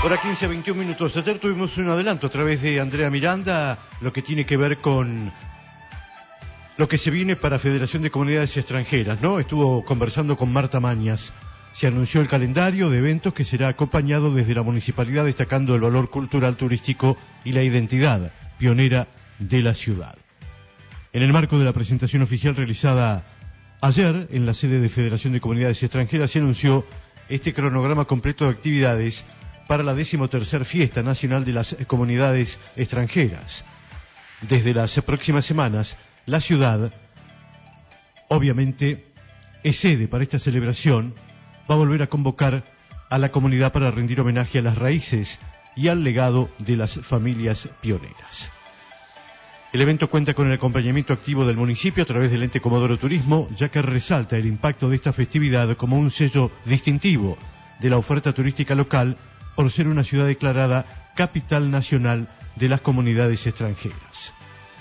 Hora 15, 21 minutos. Ayer tuvimos un adelanto a través de Andrea Miranda, lo que tiene que ver con lo que se viene para Federación de Comunidades Extranjeras, ¿no? Estuvo conversando con Marta Mañas. Se anunció el calendario de eventos que será acompañado desde la municipalidad, destacando el valor cultural, turístico y la identidad pionera de la ciudad. En el marco de la presentación oficial realizada ayer en la sede de Federación de Comunidades Extranjeras, se anunció este cronograma completo de actividades para la 13ª Fiesta Nacional de las Comunidades Extranjeras. Desde las próximas semanas, la ciudad, obviamente, es sede para esta celebración. Va a volver a convocar a la comunidad para rendir homenaje a las raíces y al legado de las familias pioneras. El evento cuenta con el acompañamiento activo del municipio a través del ente Comodoro Turismo, ya que resalta el impacto de esta festividad como un sello distintivo de la oferta turística local, por ser una ciudad declarada capital nacional de las comunidades extranjeras.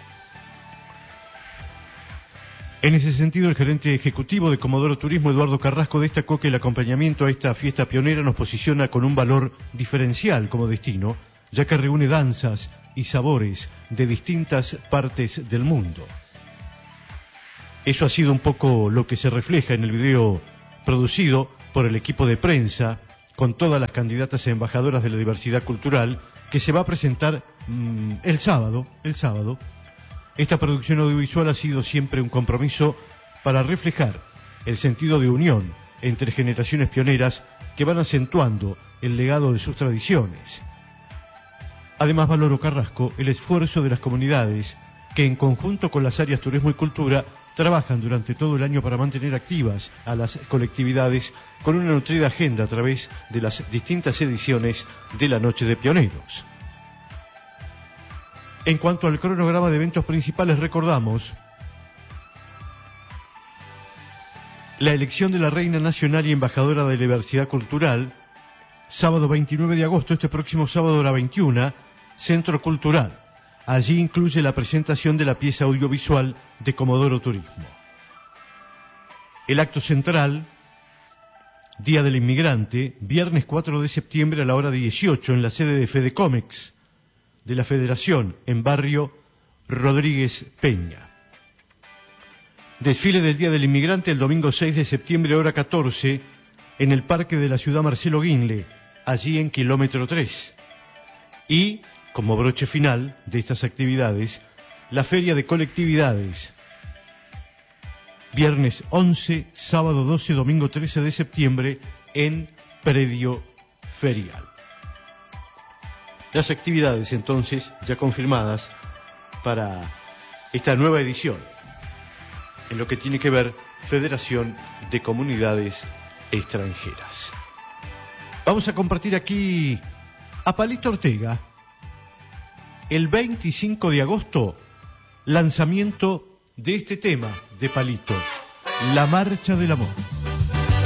En ese sentido, el gerente ejecutivo de Comodoro Turismo, Eduardo Carrasco, destacó que el acompañamiento a esta fiesta pionera nos posiciona con un valor diferencial como destino, ya que reúne danzas y sabores de distintas partes del mundo. Eso ha sido un poco lo que se refleja en el video producido por el equipo de prensa, con todas las candidatas a embajadoras de la diversidad cultural, que se va a presentar el sábado. Esta producción audiovisual ha sido siempre un compromiso para reflejar el sentido de unión entre generaciones pioneras que van acentuando el legado de sus tradiciones. Además, valoró Carrasco el esfuerzo de las comunidades que, en conjunto con las áreas turismo y cultura, trabajan durante todo el año para mantener activas a las colectividades con una nutrida agenda a través de las distintas ediciones de la Noche de Pioneros. En cuanto al cronograma de eventos principales, recordamos la elección de la Reina Nacional y Embajadora de la Diversidad Cultural, sábado 29 de agosto, este próximo sábado a la 21, Centro Cultural. Allí incluye la presentación de la pieza audiovisual de Comodoro Turismo. El acto central, Día del Inmigrante, viernes 4 de septiembre a la hora 18 en la sede de Fedecomex de la Federación, en barrio Rodríguez Peña. Desfile del Día del Inmigrante el domingo 6 de septiembre, hora 14, en el Parque de la Ciudad Marcelo Guinle, allí en kilómetro 3. Y, como broche final de estas actividades, la Feria de Colectividades, viernes 11, sábado 12, domingo 13 de septiembre, en predio ferial. Las actividades, entonces, ya confirmadas para esta nueva edición, en lo que tiene que ver Federación de Comunidades Extranjeras. Vamos a compartir aquí a Palito Ortega. El 25 de agosto, lanzamiento de este tema de Palito, La Marcha del Amor.